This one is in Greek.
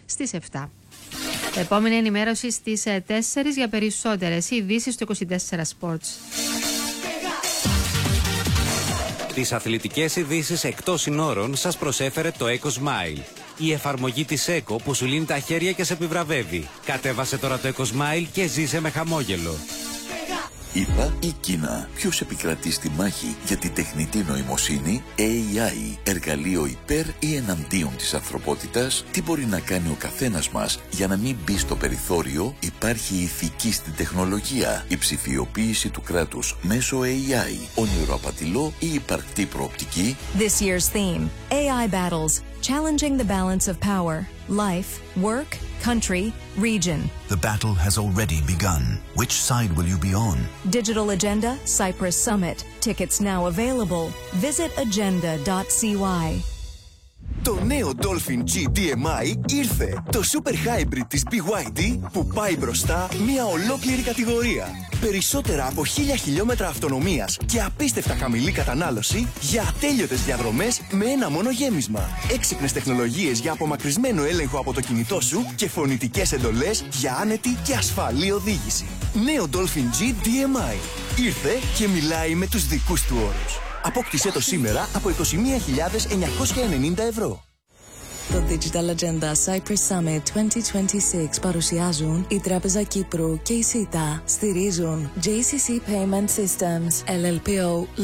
στις 7. Επόμενη ενημέρωση στις 4 για περισσότερες ειδήσεις στο 24 Sports. Τις αθλητικές ειδήσεις εκτός συνόρων σας προσέφερε το Eco Smile. Η εφαρμογή της Eco που σου λύνει τα χέρια και σε επιβραβεύει. Κατέβασε τώρα το Eco Smile και ζήσε με χαμόγελο. ΗΠΑ ή Κίνα, ποιος επικρατεί στη μάχη για τη τεχνητή νοημοσύνη? AI, εργαλείο υπέρ ή εναντίον της ανθρωπότητας? Τι μπορεί να κάνει ο καθένας μας για να μην μπει στο περιθώριο? Υπάρχει η ηθική στην τεχνολογία, η ψηφιοποίηση του κράτους μέσω AI, όνειρο απατηλό ή υπαρκτή προοπτική? This year's theme, AI battles, challenging the balance of power, life, work, country, region. The battle has already begun. Which side will you be on? Digital Agenda, Cyprus Summit. Tickets now available. Visit agenda.cy. Το νέο Dolphin G DMI ήρθε. Το Super Hybrid της BYD που πάει μπροστά μια ολόκληρη κατηγορία. Περισσότερα από 1000 χιλιόμετρα αυτονομίας και απίστευτα χαμηλή κατανάλωση για ατέλειωτες διαδρομές με ένα μόνο γέμισμα. Έξυπνες τεχνολογίες για απομακρυσμένο έλεγχο από το κινητό σου και φωνητικές εντολές για άνετη και ασφαλή οδήγηση. Νέο Dolphin G DMI. Ήρθε και μιλάει με τους δικούς του όρους. Απόκτησέ το σήμερα από 21.990 ευρώ. Το Digital Agenda Cyprus Summit 2026 παρουσιάζουν η Τράπεζα Κύπρου και η ΣΥΤΑ. Στηρίζουν JCC Payment Systems, LLPO,